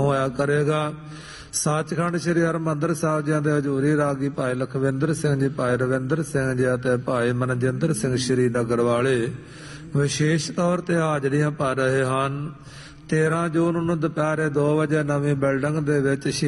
ਹੋਇਆ ਕਰੇਗਾ। ਸੱਚਖੰਡ ਸ੍ਰੀ ਹਰਿਮੰਦਰ ਸਾਹਿਬ ਜੀ ਦੇ ਹਜ਼ੂਰੀ ਰਾਗੀ ਭਾਈ ਲਖਵਿੰਦਰ ਸਿੰਘ ਜੀ, ਭਾਈ ਰਵਿੰਦਰ ਸਿੰਘ ਜੀ ਅਤੇ ਭਾਈ ਮਨਜਿੰਦਰ ਸਿੰਘ ਸ਼੍ਰੀ ਨਗਰ ਵਾਲੇ ਵਿਸ਼ੇਸ਼ ਤੌਰ ਤੇ ਹਾਜ਼ਰੀਆਂ ਭਰ ਰਹੇ ਹਨ। 13 ਜੂਨ ਨੂੰ ਦੁਪਹਿਰੇ 2 ਵਜੇ ਨਵੀਂ ਬਿਲਡਿੰਗ ਦੇ ਵਿੱਚ